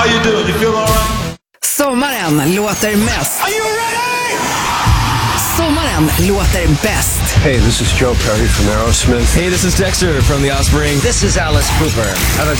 How you doing? You feel all right? Sommaren låter mest. Are you ready? Sommaren låter bäst. Hey, this is Joe Perry from Aerosmith. Hey, this is Dexter from The Offspring. This is Alice Cooper. How to